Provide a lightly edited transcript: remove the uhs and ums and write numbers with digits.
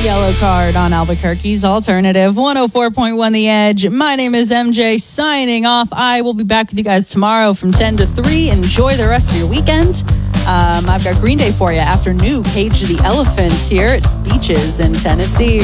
Yellow Card on Albuquerque's Alternative 104.1 The Edge. My name is MJ, signing off. I will be back with you guys tomorrow from 10 to 3. Enjoy the rest of your weekend. I've got Green Day for you after new Cage the Elephant here. It's Beaches in Tennessee.